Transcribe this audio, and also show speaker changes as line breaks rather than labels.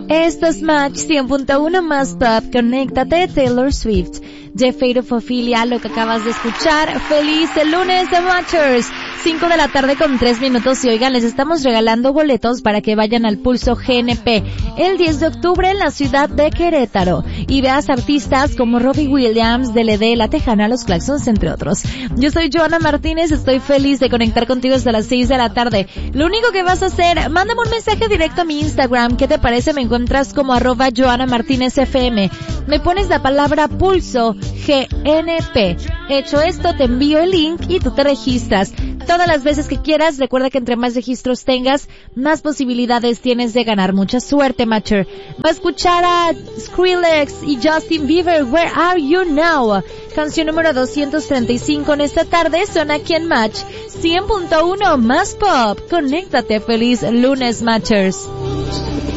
Esto es Match 100.1 más Pop. Conéctate, Taylor Swift. The Fate of Ophelia, lo que acabas de escuchar. Feliz el lunes de Matchers. 5 de la tarde con 3 minutos y oigan, les estamos regalando boletos para que vayan al Pulso GNP el 10 de octubre en la ciudad de Querétaro y veas artistas como Robbie Williams, DLD, La Tejana, Los Claxons, entre otros. Yo soy Joana Martínez, estoy feliz de conectar contigo hasta las 6 de la tarde. Lo único que vas a hacer, mándame un mensaje directo a mi Instagram. ¿Qué te parece? Me encuentras como @JoanaMartínezFM. Me pones la palabra Pulso GNP. Hecho esto, te envío el link y tú te registras todas las veces que quieras. Recuerda que entre más registros tengas, más posibilidades tienes de ganar. Mucha suerte, Matcher. Va a escuchar a Skrillex y Justin Bieber, Where Are You Now? Canción número 235 en esta tarde. Suena aquí en Match 100.1 más Pop. Conéctate, feliz lunes, Matchers.